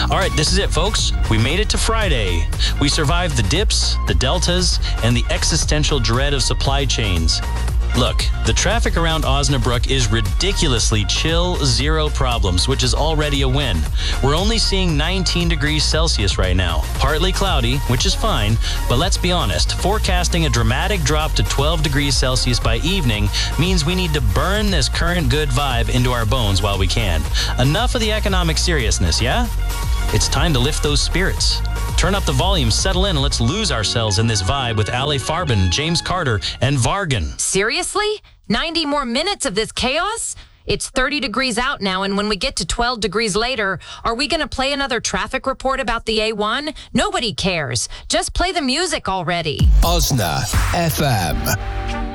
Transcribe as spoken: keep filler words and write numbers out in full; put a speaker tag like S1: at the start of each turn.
S1: All right, this is it, folks. We made it to Friday. We survived the dips, the deltas, and the existential dread of supply chains. Look, the traffic around Osnabrück is ridiculously chill, zero problems, which is already a win. We're only seeing nineteen degrees Celsius right now. Partly cloudy, which is fine, but let's be honest, forecasting a dramatic drop to twelve degrees Celsius by evening means we need to burn this current good vibe into our bones while we can. Enough of the economic seriousness, yeah? It's time to lift those spirits. Turn up the volume, settle in, and let's lose ourselves in this vibe with Ale Farben, James Carter, and Vargan.
S2: Seriously? ninety more minutes of this chaos? It's thirty degrees out now, and when we get to twelve degrees later, are we going to play another traffic report about the A one? Nobody cares. Just play the music already.
S3: Osna F M.